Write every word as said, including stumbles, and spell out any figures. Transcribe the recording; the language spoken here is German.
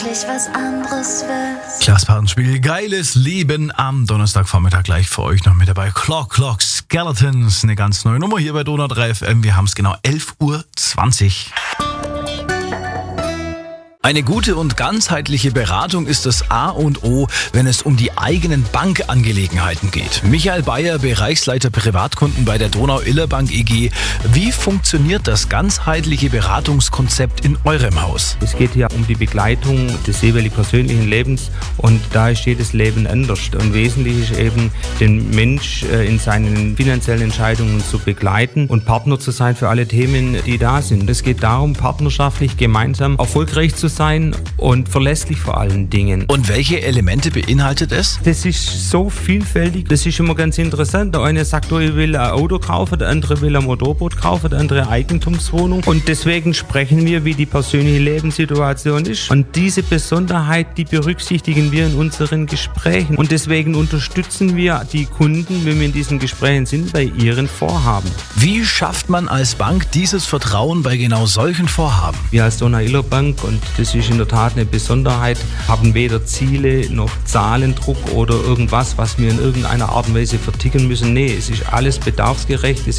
endlich was anderes willst. Klaas Patenspiel, geiles Leben am Donnerstagvormittag gleich für euch noch mit dabei. Clock Clock Skeletons, eine ganz neue Nummer hier bei Donau drei F M. Wir haben es genau elf Uhr zwanzig. Eine gute und ganzheitliche Beratung ist das A und O, wenn es um die eigenen Bankangelegenheiten geht. Michael Bayer, Bereichsleiter Privatkunden bei der Donau-Iller-Bank E G. Wie funktioniert das ganzheitliche Beratungskonzept in eurem Haus? Es geht hier um die Begleitung des jeweiligen persönlichen Lebens und da ist jedes Leben anders. Und wesentlich ist eben, den Mensch in seinen finanziellen Entscheidungen zu begleiten und Partner zu sein für alle Themen, die da sind. Es geht darum, partnerschaftlich gemeinsam erfolgreich zu sein und verlässlich vor allen Dingen. Und welche Elemente beinhaltet es? Das ist so vielfältig, das ist immer ganz interessant. Der eine sagt, oh, ich will ein Auto kaufen, der andere will ein Motorboot kaufen, der andere eine Eigentumswohnung. Und deswegen sprechen wir, wie die persönliche Lebenssituation ist. Und diese Besonderheit, die berücksichtigen wir in unseren Gesprächen. Und deswegen unterstützen wir die Kunden, wenn wir in diesen Gesprächen sind, bei ihren Vorhaben. Wie schafft man als Bank dieses Vertrauen bei genau solchen Vorhaben? Wir als Donau-Iller-Bank, und das ist in der Tat eine Besonderheit, haben weder Ziele noch Zahlendruck oder irgendwas, was wir in irgendeiner Art und Weise verticken müssen. Nee, es ist alles bedarfsgerecht. Es